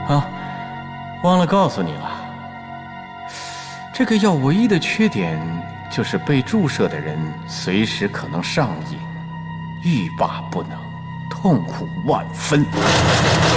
啊，忘了告诉你了，这个药唯一的缺点就是被注射的人随时可能上瘾，欲罢不能，痛苦万分。